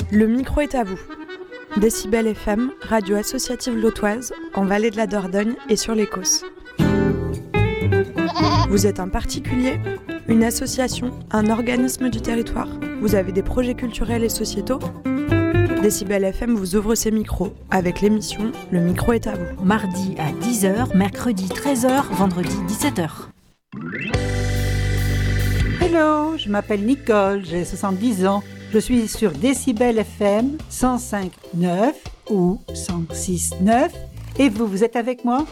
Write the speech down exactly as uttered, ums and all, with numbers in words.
Le micro est à vous. Décibel F M, radio associative lotoise, en Vallée de la Dordogne et sur l'Écosse. Vous êtes un particulier, une association, un organisme du territoire. Vous avez des projets culturels et sociétaux ? Décibel F M vous ouvre ses micros avec l'émission Le micro est à vous. Mardi à dix heures, mercredi treize heures, vendredi dix-sept heures. Hello, je m'appelle Nicole, j'ai soixante-dix ans. Je suis sur Décibel F M cent cinq virgule neuf ou cent six virgule neuf. Et vous, vous êtes avec moi ?